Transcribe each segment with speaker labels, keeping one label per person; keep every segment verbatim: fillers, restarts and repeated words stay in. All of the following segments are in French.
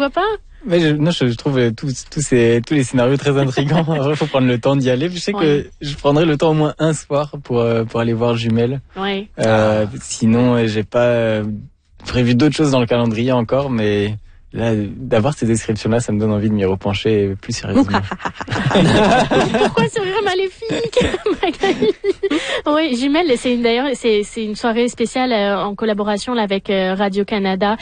Speaker 1: vois pas?
Speaker 2: Mais je, non, je, je trouve euh, tous, tous, ces, tous les scénarios très intrigants. En vrai, il faut prendre le temps d'y aller. Je sais ouais. que je prendrai le temps au moins un soir pour, euh, pour aller voir Jumelles.
Speaker 1: Ouais.
Speaker 2: Euh, ah. Sinon, euh, j'ai pas euh, prévu d'autres choses dans le calendrier encore, mais là, d'avoir ces descriptions-là, ça me donne envie de m'y repencher plus sérieusement.
Speaker 1: Pourquoi ce rire maléfique, Magali? Oui, Jumelles, c'est une, d'ailleurs, c'est, c'est une soirée spéciale euh, en collaboration là, avec euh, Radio-Canada.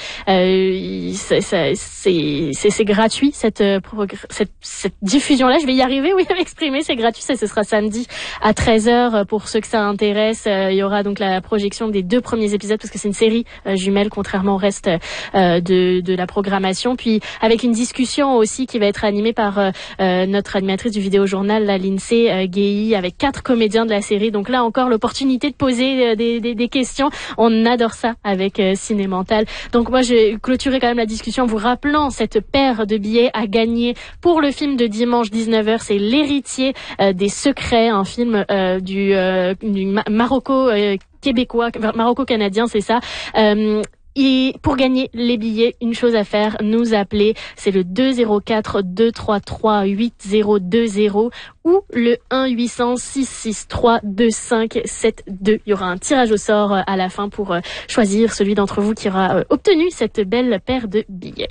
Speaker 1: Euh, c'est, c'est, c'est, c'est gratuit, cette, euh, cette, cette diffusion-là. Je vais y arriver, oui, à m'exprimer. C'est gratuit, ça, ce sera samedi à treize heures. Pour ceux que ça intéresse, euh, il y aura donc la projection des deux premiers épisodes, parce que c'est une série euh, Jumelles, contrairement au reste euh, de, de la programmation. Puis avec une discussion aussi qui va être animée par euh, notre animatrice du vidéojournal, la Lindsay euh, Guéhi, avec quatre comédiens de la série. Donc là encore l'opportunité de poser euh, des, des, des questions. On adore ça avec euh, Cinémental. Donc moi je vais clôturer quand même la discussion en vous rappelant cette paire de billets à gagner pour le film de dimanche dix-neuf heures. C'est L'Héritier euh, des Secrets, un film euh, du, euh, du Ma- Marocco euh, québécois, Marocco-canadien, c'est ça. Euh, Et pour gagner les billets, une chose à faire, nous appeler. C'est le deux zéro quatre deux trois trois huit zéro deux zéro ou le un huit cents six six trois deux cinq sept deux. Il y aura un tirage au sort à la fin pour choisir celui d'entre vous qui aura obtenu cette belle paire de billets.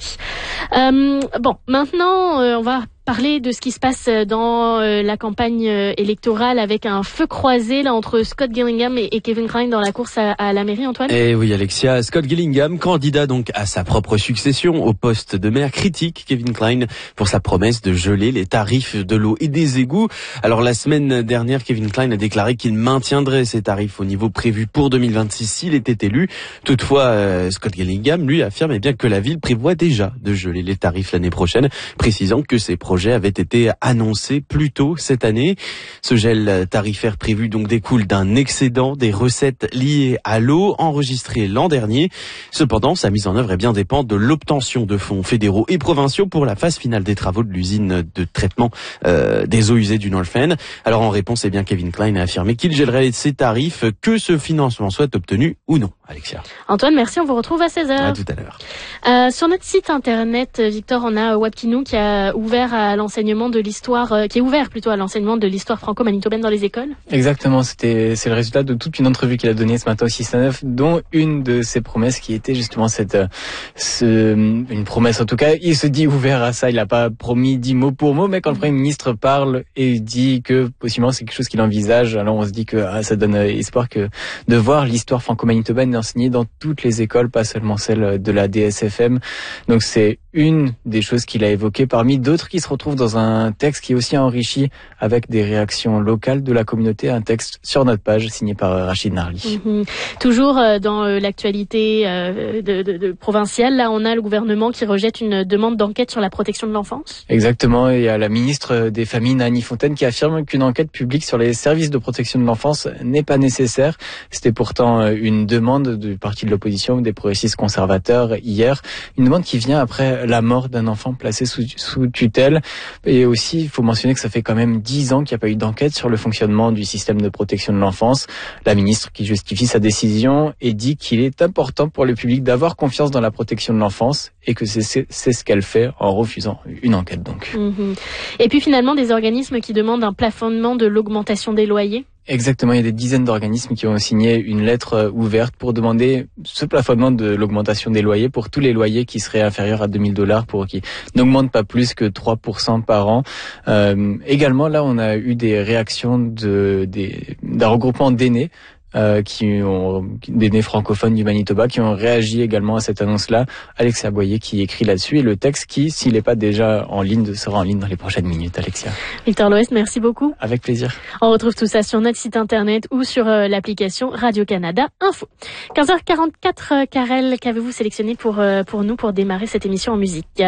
Speaker 1: Euh, bon, maintenant, on va parler de ce qui se passe dans euh, la campagne euh, électorale avec un feu croisé là entre Scott Gillingham et, et Kevin Kline dans la course à, à la mairie, Antoine.
Speaker 3: Eh oui, Alexia, Scott Gillingham, candidat donc à sa propre succession au poste de maire, critique Kevin Kline pour sa promesse de geler les tarifs de l'eau et des égouts. Alors la semaine dernière, Kevin Kline a déclaré qu'il maintiendrait ces tarifs au niveau prévu pour deux mille vingt-six s'il était élu. Toutefois, euh, Scott Gillingham, lui, affirme eh bien que la ville prévoit déjà de geler les tarifs l'année prochaine, précisant que ces projets avait été annoncé plus tôt cette année. Ce gel tarifaire prévu donc découle d'un excédent des recettes liées à l'eau enregistré l'an dernier. Cependant, sa mise en œuvre est bien dépend de l'obtention de fonds fédéraux et provinciaux pour la phase finale des travaux de l'usine de traitement euh, des eaux usées du North-End. Alors en réponse, eh bien Kevin Kline a affirmé qu'il gèlerait ses tarifs, que ce financement soit obtenu ou non. Alexia.
Speaker 1: Antoine, merci. On vous retrouve à seize heures.
Speaker 3: À tout à l'heure.
Speaker 1: Euh, sur notre site internet, Victor, on a Webkinou qui a ouvert à l'enseignement de l'histoire, euh, qui est ouvert plutôt à l'enseignement de l'histoire franco-manitobaine dans les écoles.
Speaker 2: Exactement. C'était, c'est le résultat de toute une entrevue qu'il a donnée ce matin au six cent neuf, dont une de ses promesses qui était justement cette, euh, ce, une promesse en tout cas. Il se dit ouvert à ça. Il n'a pas promis dit mot pour mot, mais quand le Premier ministre parle et dit que possiblement c'est quelque chose qu'il envisage, alors on se dit que ah, ça donne espoir que de voir l'histoire franco-manitobaine enseignée dans toutes les écoles, pas seulement celle de la D S F M. Donc c'est une des choses qu'il a évoquées parmi d'autres qui se retrouvent dans un texte qui est aussi enrichi avec des réactions locales de la communauté, un texte sur notre page signé par Rachid Narli.
Speaker 1: Mmh. Toujours euh, dans euh, l'actualité euh, de, de, de provinciale, là on a le gouvernement qui rejette une demande d'enquête sur la protection de l'enfance.
Speaker 2: Exactement, et il y a la ministre des Familles, Nanny Fontaine, qui affirme qu'une enquête publique sur les services de protection de l'enfance n'est pas nécessaire. C'était pourtant une demande du parti de l'opposition, des progressistes conservateurs hier, une demande qui vient après la mort d'un enfant placé sous, sous tutelle. Et aussi, il faut mentionner que ça fait quand même dix ans qu'il n'y a pas eu d'enquête sur le fonctionnement du système de protection de l'enfance. La ministre qui justifie sa décision et dit qu'il est important pour le public d'avoir confiance dans la protection de l'enfance et que c'est, c'est, c'est ce qu'elle fait en refusant une enquête donc.
Speaker 1: Mmh. Et puis finalement, des organismes qui demandent un plafonnement de l'augmentation des loyers.
Speaker 2: Exactement, il y a des dizaines d'organismes qui ont signé une lettre ouverte pour demander ce plafonnement de l'augmentation des loyers pour tous les loyers qui seraient inférieurs à deux mille dollars pour qui n'augmentent pas plus que trois pour cent par an. Euh, également, là, on a eu des réactions de, des, d'un regroupement d'aînés. Euh, qui ont des nés francophones du Manitoba qui ont réagi également à cette annonce-là. Alexia Boyer qui écrit là-dessus et le texte qui, s'il n'est pas déjà en ligne, sera en ligne dans les prochaines minutes. Alexia.
Speaker 1: Victor Loest, merci beaucoup.
Speaker 2: Avec plaisir.
Speaker 1: On retrouve tout ça sur notre site internet ou sur euh, l'application Radio-Canada Info. quinze heures quarante-quatre, euh, Karel, qu'avez-vous sélectionné pour, euh, pour nous pour démarrer cette émission en musique?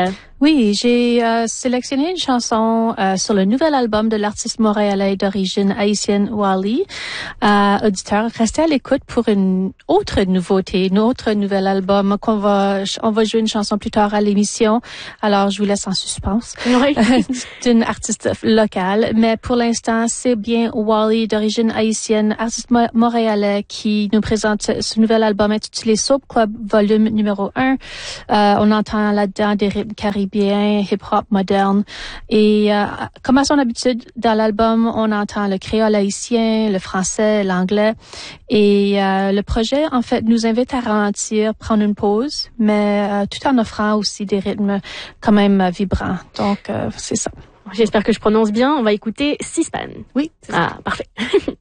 Speaker 4: Oui, j'ai euh, sélectionné une chanson euh, sur le nouvel album de l'artiste montréalais d'origine haïtienne Wally. Euh, auditeurs, restez à l'écoute pour une autre nouveauté, un autre nouvel album qu'on va, on va jouer une chanson plus tard à l'émission. Alors, je vous laisse en suspense.
Speaker 1: Oui.
Speaker 4: D'une artiste locale, mais pour l'instant, c'est bien Wally d'origine haïtienne, artiste mo- montréalais qui nous présente ce, ce nouvel album intitulé Soap Club volume numéro un. Euh, on entend là-dedans des rythmes caribéens, hip-hop moderne. Et euh, comme à son habitude, dans l'album, on entend le créole haïtien, le français, l'anglais. Et euh, le projet, en fait, nous invite à ralentir, prendre une pause, mais euh, tout en offrant aussi des rythmes quand même euh, vibrants. Donc, euh, c'est ça.
Speaker 1: J'espère que je prononce bien. On va écouter Sispan.
Speaker 4: Oui,
Speaker 1: c'est ça. Ah, parfait.